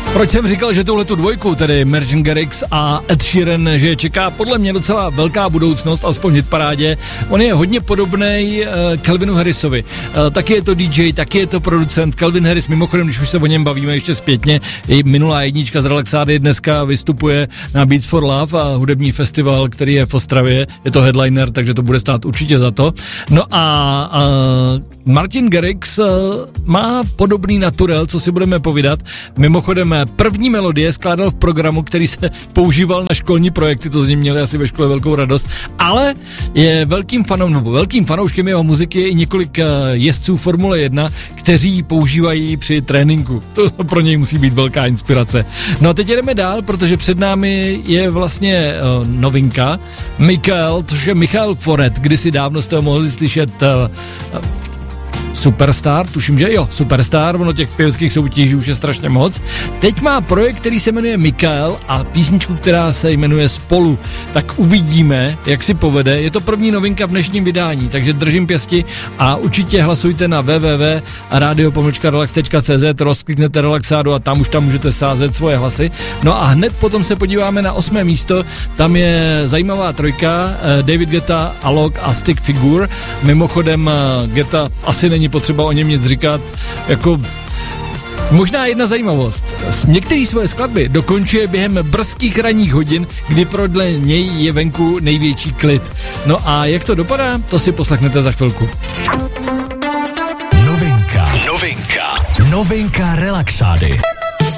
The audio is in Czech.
Proč jsem říkal, že tuhletu dvojku, tedy Martin Garrix a Ed Sheeran, že je čeká podle mě docela velká budoucnost, aspoň v hitparádě. On je hodně podobnej Calvinu Harrisovi. Taky je to DJ, taky je to producent. Calvin Harris, mimochodem, když už se o něm bavíme ještě zpětně, i minulá jednička z Relaxády dneska vystupuje na Beats for Love a hudební festival, který je v Ostravě. Je to headliner, takže to bude stát určitě za to. No a Martin Garrix má podobný naturel, co si budeme povídat. Mimochodem, první melodie skládal v programu, který se používal na školní projekty, to z něj měli asi ve škole velkou radost, ale je velkým fanouškem jeho muziky i několik jezdců Formule 1, kteří ji používají při tréninku. To pro něj musí být velká inspirace. No a teď jdeme dál, protože před námi je vlastně novinka. Michael, což je Michael Foret, kdysi dávno jste ho mohli slyšet Superstar, tuším, že jo, Superstar, ono těch pěveckých soutěží už je strašně moc. Teď má projekt, který se jmenuje Michael a písničku, která se jmenuje Spolu. Tak uvidíme, jak si povede. Je to první novinka v dnešním vydání, takže držím pěsti a určitě hlasujte na www.radio.relax.cz, rozkliknete Relaxádu a tam můžete sázet svoje hlasy. No a hned potom se podíváme na 8. místo, tam je zajímavá trojka, David Guetta, Alok a Stick Figure. Mimochodem Guetta asi není potřeba o něm nic říkat, jako možná jedna zajímavost. Některé svoje skladby dokončuje během brzkých ranních hodin, kdy podle něj je venku největší klid. No a jak to dopadá, to si poslechnete za chvilku. Novinka Relaxády.